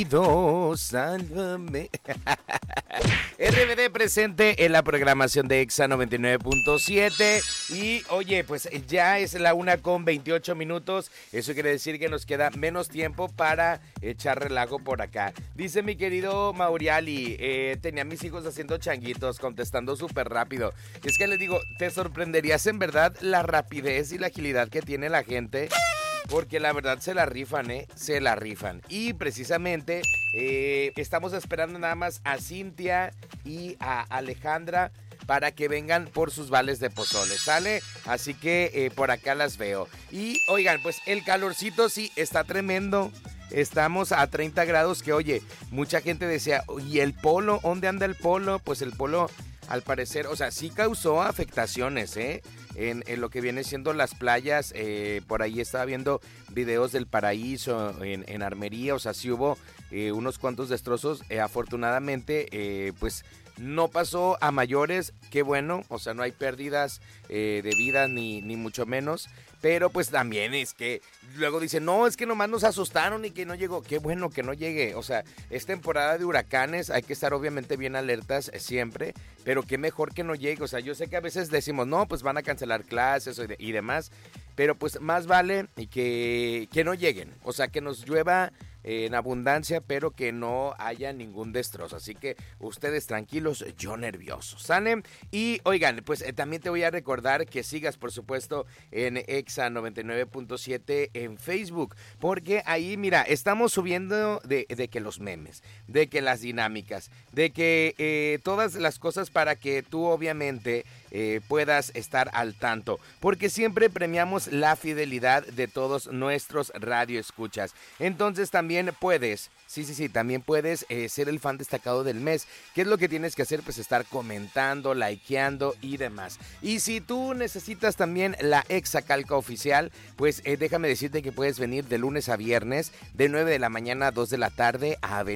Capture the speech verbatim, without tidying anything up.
Dios, sálvame. R B D presente en la programación de Exa noventa y nueve punto siete. Y oye, pues ya es la una con veintiocho minutos. Eso quiere decir que nos queda menos tiempo para echar relajo por acá. Dice mi querido Mauriali, eh, tenía a mis hijos haciendo changuitos, contestando súper rápido. Es que les digo, te sorprenderías en verdad la rapidez y la agilidad que tiene la gente. Porque la verdad se la rifan, ¿eh? Se la rifan. Y precisamente eh, estamos esperando nada más a Cintia y a Alejandra para que vengan por sus vales de pozole, ¿sale? Así que eh, por acá las veo. Y oigan, pues el calorcito sí está tremendo. Estamos a treinta grados que, oye, mucha gente decía, ¿y el polo? ¿Dónde anda el polo? Pues el polo, al parecer, o sea, sí causó afectaciones, ¿eh? En, en lo que viene siendo las playas, eh, por ahí estaba viendo videos del Paraíso, en, en Armería, o sea, sí hubo eh, unos cuantos destrozos, eh, afortunadamente, eh, pues no pasó a mayores, qué bueno, o sea, no hay pérdidas eh, de vida ni, ni mucho menos, pero pues también es que luego dicen, no, es que nomás nos asustaron y que no llegó, qué bueno que no llegue, o sea, es temporada de huracanes, hay que estar obviamente bien alertas siempre, pero qué mejor que no llegue, o sea, yo sé que a veces decimos, no, pues van a cancelar clases y, de, y demás, pero pues más vale que, que no lleguen, o sea, que nos llueva en abundancia, pero que no haya ningún destrozo. Así que ustedes tranquilos, yo nervioso, ¿sale? Y oigan, pues eh, también te voy a recordar que sigas, por supuesto, en Exa noventa y nueve punto siete en Facebook, porque ahí, mira, estamos subiendo de, de que los memes, de que las dinámicas, de que eh, todas las cosas para que tú obviamente eh, puedas estar al tanto, porque siempre premiamos la fidelidad de todos nuestros radioescuchas. Entonces también También puedes, sí, sí, sí, también puedes eh, ser el fan destacado del mes. ¿Qué es lo que tienes que hacer? Pues estar comentando, likeando y demás. Y si tú necesitas también la Exacalca oficial, pues eh, déjame decirte que puedes venir de lunes a viernes, de nueve de la mañana a dos de la tarde a